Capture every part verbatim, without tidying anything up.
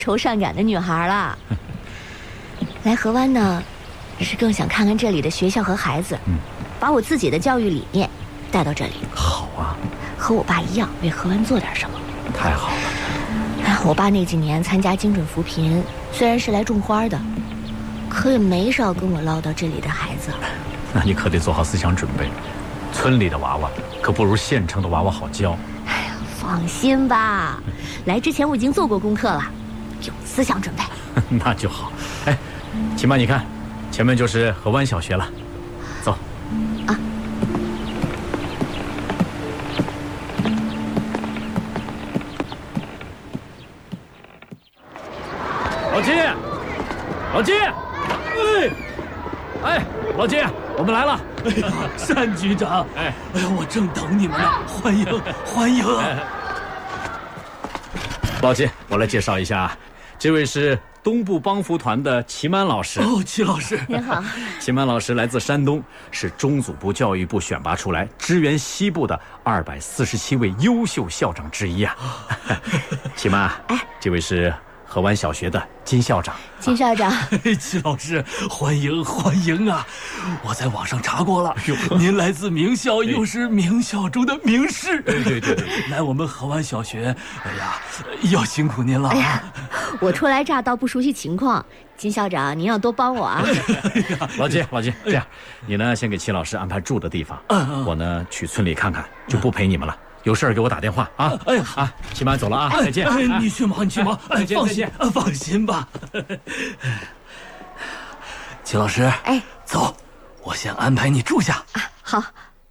愁善感的女孩了。来河湾呢，是更想看看这里的学校和孩子，嗯，把我自己的教育理念带到这里。 好啊， 和我爸一样，为河湾做点什么。 太好了。 哎，我爸那几年参加精准扶贫，虽然是来种花的，可也没少跟我唠叨这里的孩子。 那你可得做好思想准备，村里的娃娃可不如县城的娃娃好教。 哎呀，放心吧，来之前我已经做过功课了，有思想准备。 那就好。哎，秦妈，你看，前面就是河湾小学了，走。啊。老金，老金，哎，哎，老金，我们来了。 哎呀，单局长，哎，哎呀，我正等你们呢，欢迎，欢迎。 老金，我来介绍一下，这位是东部帮扶团的齐曼老师。 哦，齐老师， 您好。 齐曼老师来自山东，是中组部教育部选拔出来支援西部的二百四十七位优秀校长之一啊。齐曼，哎，这位是河湾小学的金校长。 金校长， 齐老师，欢迎欢迎啊！我在网上查过了，您来自名校，又是名校中的名士。 对对对对， 来我们河湾小学，哎呀，要辛苦您了。 哎呀，我初来乍到，不熟悉情况，金校长您要多帮我啊。 老金，老金，这样，你呢先给齐老师安排住的地方，我呢去村里看看，就不陪你们了。有事儿给我打电话啊！ 哎呀啊，齐妈走了啊，再见。 哎，你去忙，你去忙。哎，放心，放心吧。齐老师，哎，走，我先安排你住下。 啊，好。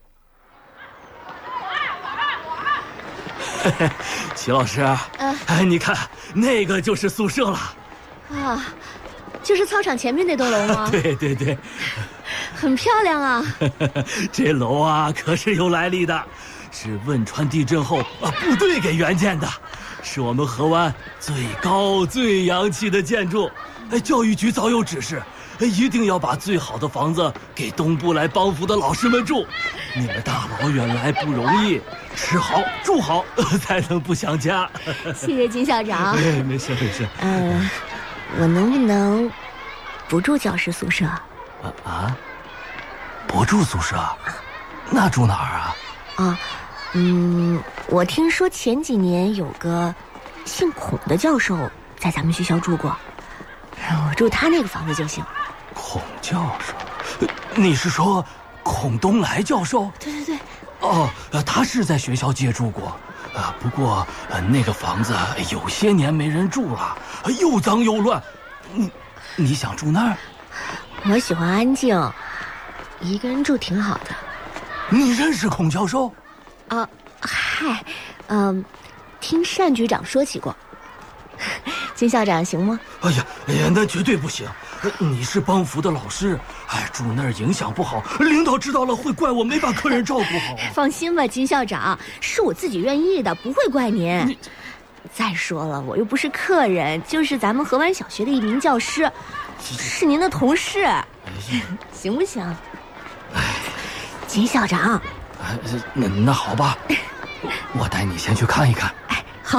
齐老师，嗯，哎，你看那个就是宿舍了。 啊，就是操场前面那栋楼吗？ 对对对， 很漂亮啊。 这楼啊可是有来历的。是汶川地震后啊，部队给援建的，是我们河湾最高最洋气的建筑。哎，教育局早有指示，一定要把最好的房子给东部来帮扶的老师们住。你们大老远来不容易，吃好住好，才能不想家。 谢谢金校长。 哎，没事没事。 嗯、呃，我能不能不住教师宿舍？啊啊？不住宿舍？那住哪儿啊？ 啊。嗯，我听说前几年有个姓孔的教授在咱们学校住过，我住他那个房子就行。 孔教授？你是说孔东来教授？ 对对对。 哦，他是在学校借住过，呃，不过呃那个房子有些年没人住了，又脏又乱。你你想住那儿？ 我喜欢安静，一个人住挺好的。 你认识孔教授？ 啊，嗨，嗯，听单局长说起过。金校长行吗？ 哎呀，哎呀，那绝对不行！你是帮扶的老师，哎，住那儿影响不好，领导知道了会怪我没把客人照顾好。 放心吧，金校长，是我自己愿意的，不会怪您。你再说了，我又不是客人，就是咱们河湾小学的一名教师，是您的同事，行不行？金校长。 那那好吧，我带你先去看一看。 哎，好。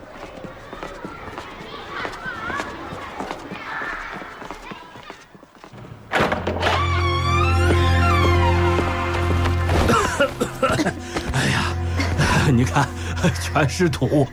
哎呀，你看，全是土。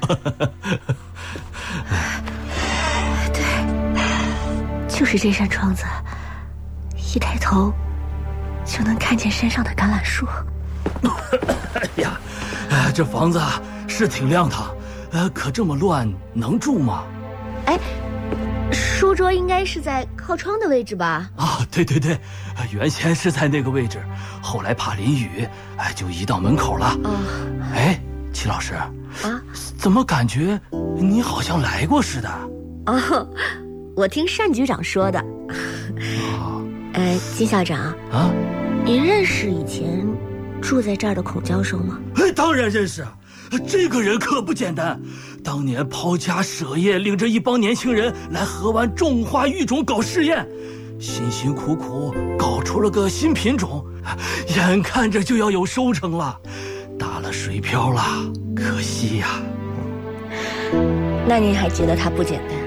对，就是这扇窗子，一抬头就能看见山上的橄榄树。 哎呀，这房子是挺亮堂，呃，可这么乱能住吗？ 哎，书桌应该是在靠窗的位置吧？ 啊，对对对，原先是在那个位置，后来怕淋雨，哎，就移到门口了。啊，哎，齐老师，啊，怎么感觉你好像来过似的？ 哦，我听单局长说的。哦，呃，金校长啊，您认识以前住在这儿的孔教授吗？ 哎，当然认识，这个人可不简单。当年抛家舍业，领着一帮年轻人来河湾种花育种搞试验，辛辛苦苦搞出了个新品种，眼看着就要有收成了，打了水漂了，可惜呀。 那您还觉得他不简单？